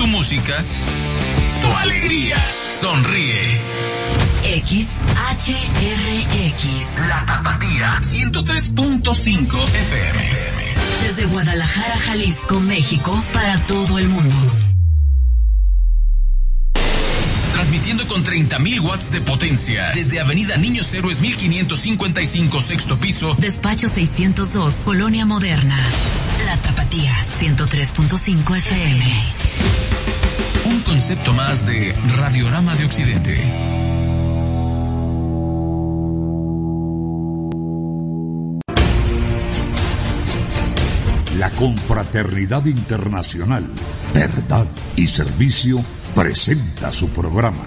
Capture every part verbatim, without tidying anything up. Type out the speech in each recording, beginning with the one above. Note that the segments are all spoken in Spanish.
música, tu alegría. Sonríe. X H R X, La Tapatía, ciento tres punto cinco F M. Desde Guadalajara, Jalisco, México, para todo el mundo. Transmitiendo con treinta mil watts de potencia desde Avenida Niños Héroes mil quinientos cincuenta y cinco, sexto piso. Despacho seiscientos dos, Colonia Moderna. La Tapatía, ciento tres punto cinco F M. Un concepto más de Radiorama de Occidente. La Confraternidad Internacional, Verdad y Servicio presenta su programa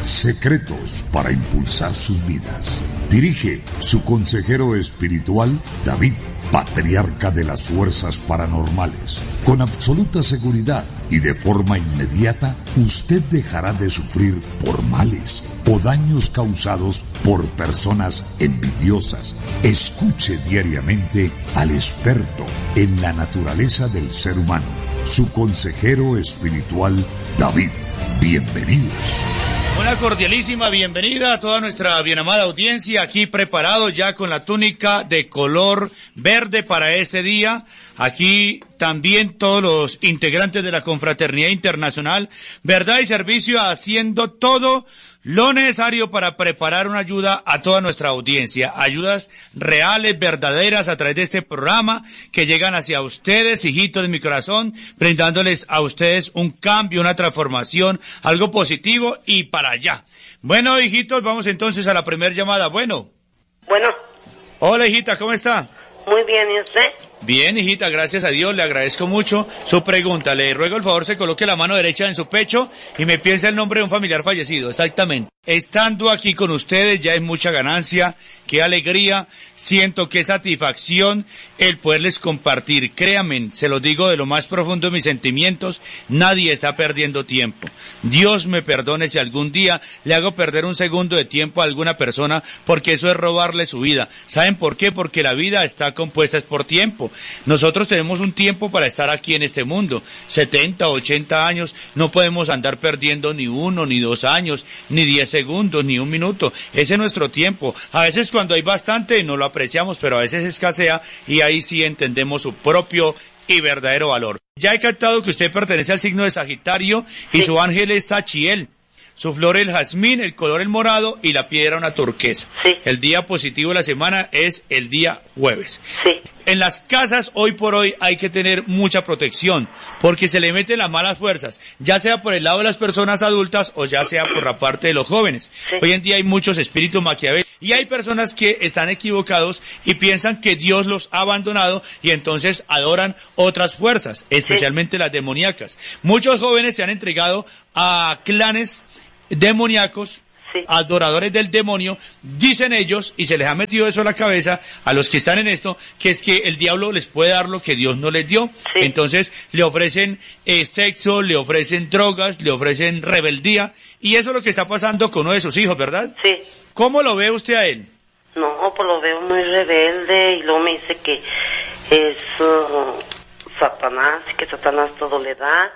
Secretos para Impulsar Sus Vidas. Dirige su consejero espiritual, David, patriarca de las fuerzas paranormales. Con absoluta seguridad y de forma inmediata, usted dejará de sufrir por males o daños causados por personas envidiosas. Escuche diariamente al experto en la naturaleza del ser humano, su consejero espiritual, David. Bienvenidos. Una cordialísima bienvenida a toda nuestra bien amada audiencia, aquí preparado ya con la túnica de color verde para este día. Aquí también todos los integrantes de la Confraternidad Internacional, Verdad y Servicio, haciendo todo lo necesario para preparar una ayuda a toda nuestra audiencia. Ayudas reales, verdaderas, a través de este programa que llegan hacia ustedes, hijitos de mi corazón, brindándoles a ustedes un cambio, una transformación, algo positivo y para allá. Bueno, hijitos, vamos entonces a la primera llamada. Bueno. Bueno. Hola, hijita, ¿cómo está? Muy bien, ¿y usted? Bien, hijita, gracias a Dios, le agradezco mucho su pregunta. Le ruego el favor se coloque la mano derecha en su pecho y me piense el nombre de un familiar fallecido, exactamente. Estando aquí con ustedes ya es mucha ganancia, qué alegría, siento qué satisfacción el poderles compartir. Créanme, se los digo de lo más profundo de mis sentimientos, nadie está perdiendo tiempo. Dios me perdone si algún día le hago perder un segundo de tiempo a alguna persona, porque eso es robarle su vida. ¿Saben por qué? Porque la vida está compuesta por tiempo. Nosotros tenemos un tiempo para estar aquí en este mundo, setenta, ochenta años, no podemos andar perdiendo ni uno, ni dos años, ni diez segundos, ni un minuto. Ese es nuestro tiempo. A veces cuando hay bastante no lo apreciamos, pero a veces escasea y ahí sí entendemos su propio y verdadero valor. Ya he captado que usted pertenece al signo de Sagitario y sí. Su ángel es Sachiel. Su flor el jazmín, el color el morado y la piedra una turquesa. Sí. El día positivo de la semana es el día jueves. Sí. En las casas hoy por hoy hay que tener mucha protección porque se le meten las malas fuerzas, ya sea por el lado de las personas adultas o ya sea por la parte de los jóvenes. Sí. Hoy en día hay muchos espíritus maquiavélicos y hay personas que están equivocados y piensan que Dios los ha abandonado y entonces adoran otras fuerzas, especialmente sí. Las demoníacas. Muchos jóvenes se han entregado a clanes demoníacos, sí. Adoradores del demonio, dicen ellos, y se les ha metido eso a la cabeza a los que están en esto, que es que el diablo les puede dar lo que Dios no les dio. Sí. Entonces le ofrecen eh, sexo, le ofrecen drogas, le ofrecen rebeldía, y eso es lo que está pasando con uno de sus hijos, ¿verdad? Sí. ¿Cómo lo ve usted a él? No, pues lo veo muy rebelde, y luego me dice que es uh, Satanás, y que Satanás todo le da.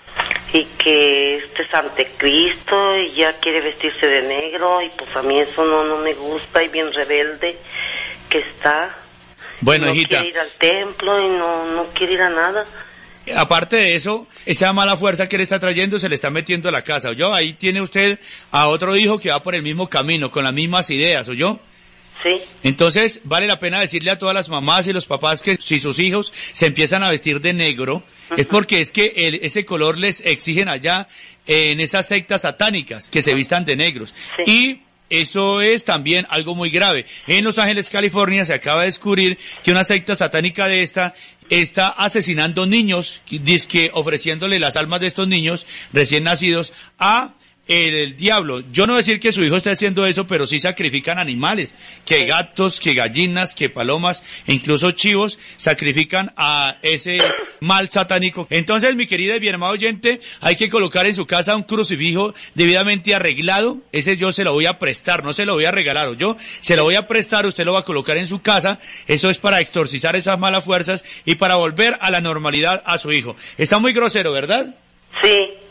Y que este es anticristo y ya quiere vestirse de negro y pues a mí eso no no me gusta y bien rebelde que está. Bueno, no hijita. No quiere ir al templo y no no quiere ir a nada. Aparte de eso, esa mala fuerza que le está trayendo se le está metiendo a la casa, ¿oyó? Ahí tiene usted a otro hijo que va por el mismo camino, con las mismas ideas, ¿oyó? Sí. Entonces, vale la pena decirle a todas las mamás y los papás que si sus hijos se empiezan a vestir de negro, uh-huh. Es porque es que el, ese color les exigen allá eh, en esas sectas satánicas que se vistan de negros. Sí. Y eso es también algo muy grave. En Los Ángeles, California, se acaba de descubrir que una secta satánica de esta está asesinando niños, dizque ofreciéndole las almas de estos niños recién nacidos a El, el diablo. Yo no decir que su hijo esté haciendo eso, pero sí sacrifican animales, que sí. Gatos, que gallinas, que palomas, e incluso chivos, sacrifican a ese mal satánico. Entonces, mi querida y bien amado oyente, hay que colocar en su casa un crucifijo debidamente arreglado. Ese yo se lo voy a prestar, no se lo voy a regalar, o yo se lo voy a prestar, usted lo va a colocar en su casa. Eso es para exorcizar esas malas fuerzas y para volver a la normalidad a su hijo. Está muy grosero, ¿verdad? Sí.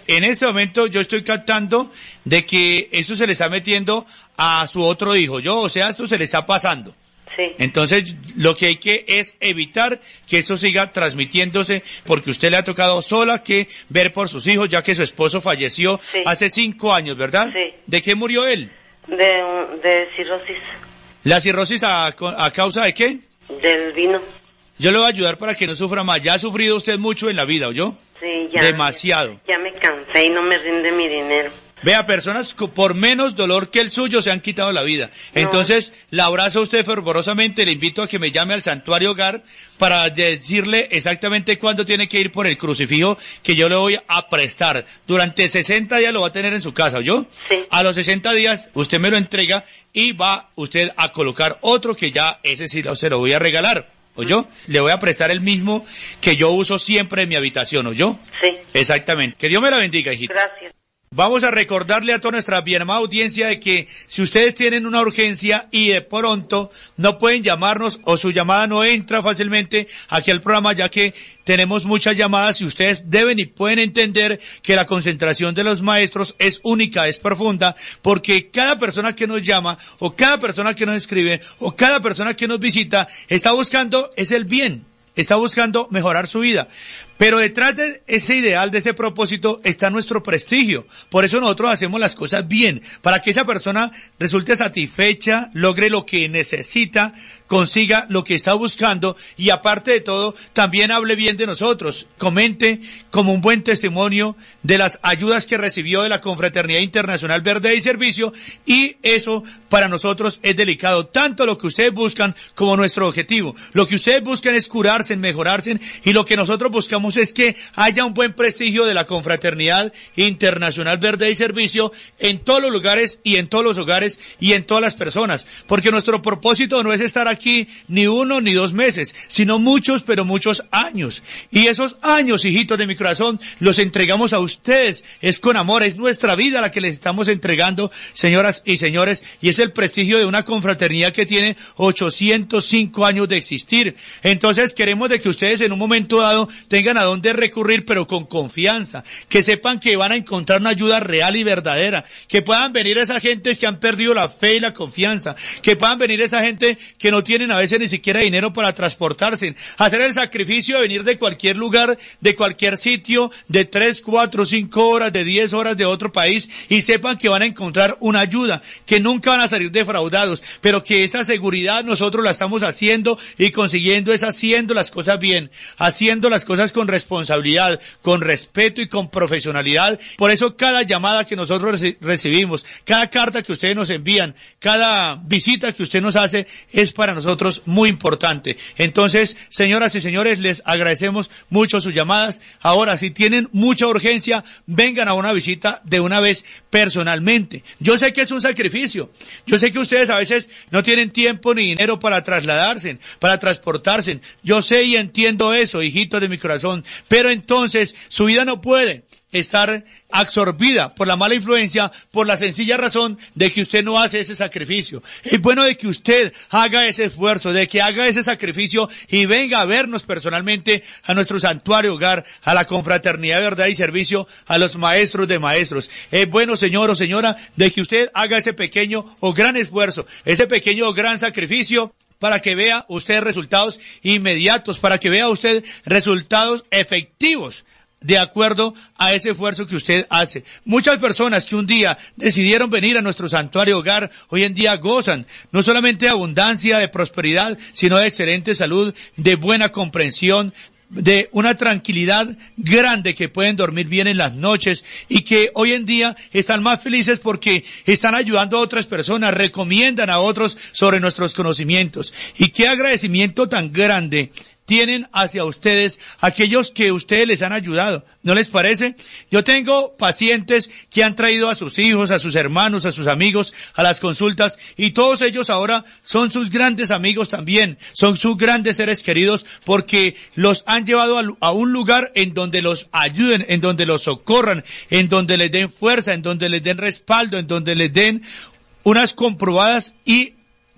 en este momento yo estoy captando de que eso se le está metiendo a su otro hijo, yo, o sea, esto se le está pasando. Sí. Entonces, lo que hay que es evitar que eso siga transmitiéndose, porque usted le ha tocado sola que ver por sus hijos, ya que su esposo falleció sí. hace cinco años, ¿verdad? Sí. ¿De qué murió él? De, de cirrosis. ¿La cirrosis a, a causa de qué? Del vino. Yo le voy a ayudar para que no sufra más. Ya ha sufrido usted mucho en la vida, ¿oyó? Sí, ya. Demasiado. Ya, ya me cansé y no me rinde mi dinero. Vea, personas por menos dolor que el suyo se han quitado la vida. No. Entonces, la abrazo a usted fervorosamente, le invito a que me llame al Santuario Hogar para decirle exactamente cuándo tiene que ir por el crucifijo que yo le voy a prestar. Durante sesenta días lo va a tener en su casa, ¿oyó? Sí. A los sesenta días usted me lo entrega y va usted a colocar otro que ya ese sí se lo voy a regalar. ¿Oyó? Le voy a prestar el mismo que yo uso siempre en mi habitación, ¿oyó? Sí. Exactamente. Que Dios me la bendiga, hijito. Gracias. Vamos a recordarle a toda nuestra bien amada audiencia de que si ustedes tienen una urgencia y de pronto no pueden llamarnos o su llamada no entra fácilmente aquí al programa, ya que tenemos muchas llamadas y ustedes deben y pueden entender que la concentración de los maestros es única, es profunda, porque cada persona que nos llama o cada persona que nos escribe o cada persona que nos visita está buscando es el bien. Está buscando mejorar su vida. Pero detrás de ese ideal, de ese propósito, está nuestro prestigio. Por eso nosotros hacemos las cosas bien, para que esa persona resulte satisfecha, logre lo que necesita, consiga lo que está buscando y aparte de todo, también hable bien de nosotros. Comente como un buen testimonio de las ayudas que recibió de la Confraternidad Internacional Verde y Servicio, y eso para nosotros es delicado. Tanto lo que ustedes buscan como nuestro objetivo. Lo que ustedes buscan es curarse, mejorarse, y lo que nosotros buscamos es que haya un buen prestigio de la Confraternidad Internacional Verde y Servicio en todos los lugares y en todos los hogares y en todas las personas, porque nuestro propósito no es estar aquí ni uno ni dos meses, sino muchos, pero muchos años, y esos años, hijitos de mi corazón, los entregamos a ustedes, es con amor, es nuestra vida la que les estamos entregando, señoras y señores, y es el prestigio de una confraternidad que tiene ochocientos cinco años de existir. Entonces queremos de que ustedes en un momento dado tengan a dónde recurrir, pero con confianza, que sepan que van a encontrar una ayuda real y verdadera, que puedan venir esa gente que han perdido la fe y la confianza, que puedan venir esa gente que no tienen a veces ni siquiera dinero para transportarse, hacer el sacrificio de venir de cualquier lugar, de cualquier sitio, de tres, cuatro, cinco horas, de diez horas de otro país, y sepan que van a encontrar una ayuda, que nunca van a salir defraudados, pero que esa seguridad nosotros la estamos haciendo y consiguiendo es haciendo las cosas bien, haciendo las cosas con responsabilidad, con respeto y con profesionalidad. Por eso cada llamada que nosotros reci- recibimos, cada carta que ustedes nos envían, cada visita que usted nos hace es para nosotros muy importante. Entonces, señoras y señores, les agradecemos mucho sus llamadas. Ahora, si tienen mucha urgencia, vengan a una visita de una vez personalmente. Yo sé que es un sacrificio. Yo sé que ustedes a veces no tienen tiempo ni dinero para trasladarse, para transportarse. Yo sé y entiendo eso, hijitos de mi corazón. Pero entonces, su vida no puede estar absorbida por la mala influencia, por la sencilla razón de que usted no hace ese sacrificio. Es bueno de que usted haga ese esfuerzo, de que haga ese sacrificio y venga a vernos personalmente a nuestro santuario hogar, a la confraternidad de verdad y servicio, a los maestros de maestros. Es bueno, señor o señora, de que usted haga ese pequeño o gran esfuerzo, ese pequeño o gran sacrificio, para que vea usted resultados inmediatos, para que vea usted resultados efectivos, de acuerdo a ese esfuerzo que usted hace. Muchas personas que un día decidieron venir a nuestro santuario hogar, hoy en día gozan no solamente de abundancia, de prosperidad, sino de excelente salud, de buena comprensión, de una tranquilidad grande, que pueden dormir bien en las noches y que hoy en día están más felices porque están ayudando a otras personas, recomiendan a otros sobre nuestros conocimientos. Y qué agradecimiento tan grande tienen hacia ustedes, aquellos que ustedes les han ayudado. ¿No les parece? Yo tengo pacientes que han traído a sus hijos, a sus hermanos, a sus amigos a las consultas, y todos ellos ahora son sus grandes amigos también, son sus grandes seres queridos, porque los han llevado a, a un lugar en donde los ayuden, en donde los socorran, en donde les den fuerza, en donde les den respaldo, en donde les den unas comprobadas y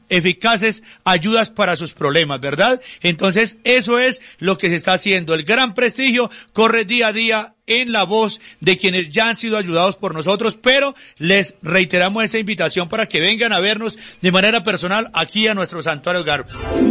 eficaces ayudas para sus problemas, ¿verdad? Entonces, eso es lo que se está haciendo. El gran prestigio corre día a día en la voz de quienes ya han sido ayudados por nosotros, pero les reiteramos esa invitación para que vengan a vernos de manera personal aquí a nuestro santuario hogar.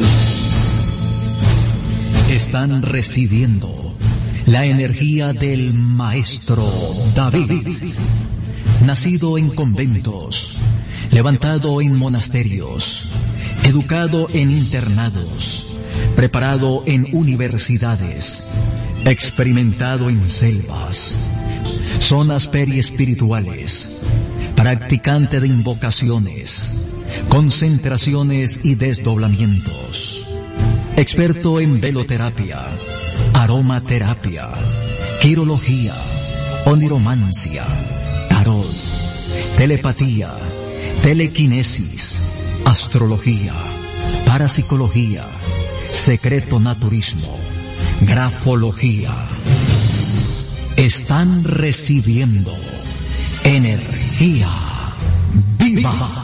Están recibiendo la energía del maestro David, nacido en conventos, levantado en monasterios, educado en internados, preparado en universidades, experimentado en selvas, zonas periespirituales, practicante de invocaciones, concentraciones y desdoblamientos, experto en veloterapia, aromaterapia, quirología, oniromancia, tarot, telepatía, telequinesis, astrología, parapsicología, secreto naturismo, grafología. Están recibiendo energía viva.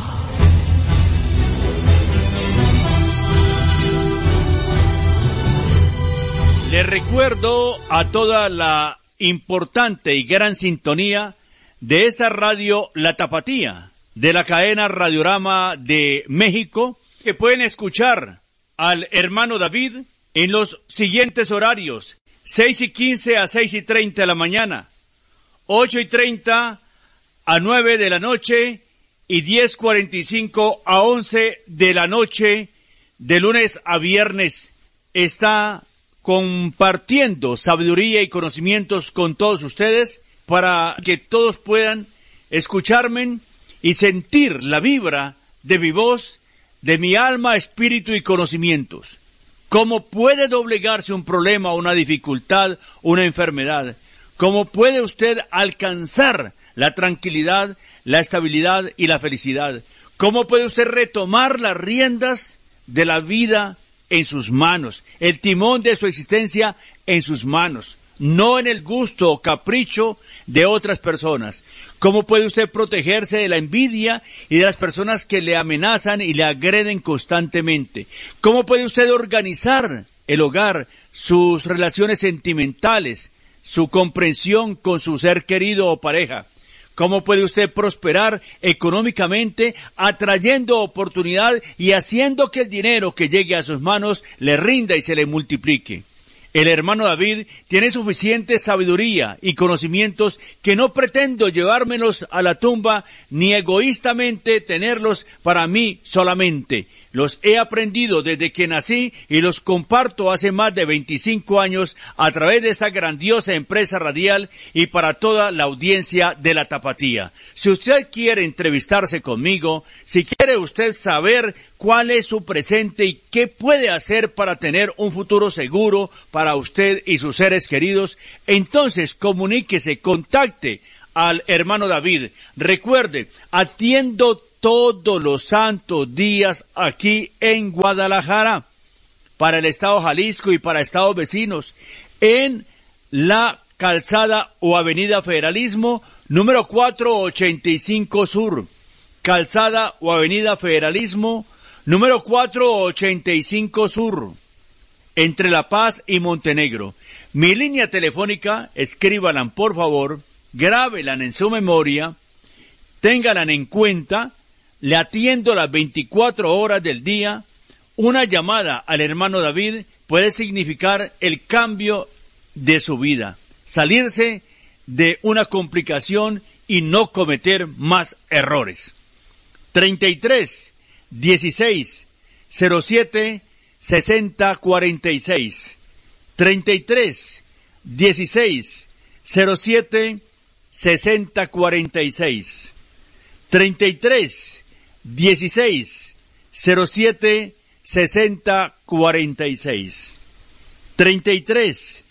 Les recuerdo a toda la importante y gran sintonía de esta radio La Tapatía, de la cadena Radiorama de México, que pueden escuchar al hermano David en los siguientes horarios: seis y quince a seis y treinta de la mañana, ocho y treinta a nueve de la noche y diez cuarenta y cinco a once de la noche, de lunes a viernes. Está compartiendo sabiduría y conocimientos con todos ustedes para que todos puedan escucharme y sentir la vibra de mi voz, de mi alma, espíritu y conocimientos. ¿Cómo puede doblegarse un problema, una dificultad, una enfermedad? ¿Cómo puede usted alcanzar la tranquilidad, la estabilidad y la felicidad? ¿Cómo puede usted retomar las riendas de la vida en sus manos, el timón de su existencia en sus manos, no en el gusto o capricho de otras personas? ¿Cómo puede usted protegerse de la envidia y de las personas que le amenazan y le agreden constantemente? ¿Cómo puede usted organizar el hogar, sus relaciones sentimentales, su comprensión con su ser querido o pareja? ¿Cómo puede usted prosperar económicamente, atrayendo oportunidad y haciendo que el dinero que llegue a sus manos le rinda y se le multiplique? El hermano David tiene suficiente sabiduría y conocimientos que no pretendo llevármelos a la tumba ni egoístamente tenerlos para mí solamente. Los he aprendido desde que nací y los comparto hace más de veinticinco años a través de esa grandiosa empresa radial y para toda la audiencia de La Tapatía. Si usted quiere entrevistarse conmigo, si quiere usted saber cuál es su presente y qué puede hacer para tener un futuro seguro para usted y sus seres queridos, entonces comuníquese, contacte al hermano David. Recuerde, atiendo todos los santos días aquí en Guadalajara, para el estado Jalisco y para estados vecinos, en la calzada o avenida Federalismo, número cuatrocientos ochenta y cinco Sur. Calzada o avenida Federalismo, número cuatrocientos ochenta y cinco Sur, entre La Paz y Montenegro. Mi línea telefónica, escríbanla por favor, grábenla en su memoria, ténganla en cuenta. Le atiendo las veinticuatro horas del día. Una llamada al hermano David puede significar el cambio de su vida, salirse de una complicación y no cometer más errores. treinta y tres, dieciséis, cero siete, sesenta, cuarenta y seis. treinta y tres, dieciséis, cero siete, sesenta, cuarenta y seis. treinta y tres, dieciséis, cero siete, sesenta, cuarenta y seis. treinta y tres,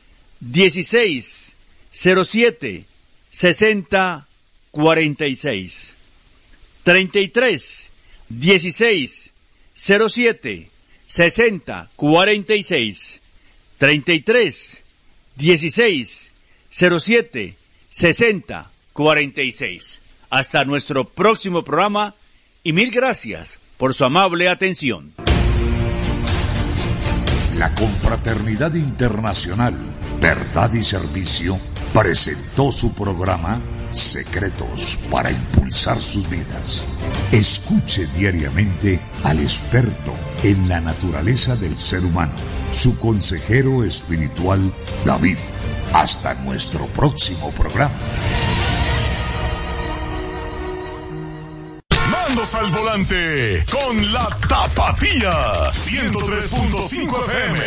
dieciséis, cero siete, sesenta, cuarenta y seis. treinta y tres, dieciséis, cero siete, sesenta, cuarenta y seis. treinta y tres, dieciséis, cero siete, sesenta, cuarenta y seis. Hasta nuestro próximo programa y mil gracias por su amable atención. La Confraternidad Internacional Verdad y Servicio presentó su programa Secretos para Impulsar Sus Vidas. Escuche diariamente al experto en la naturaleza del ser humano, su consejero espiritual David. Hasta nuestro próximo programa. Mandos al volante con la Tapatía ciento tres punto cinco F M.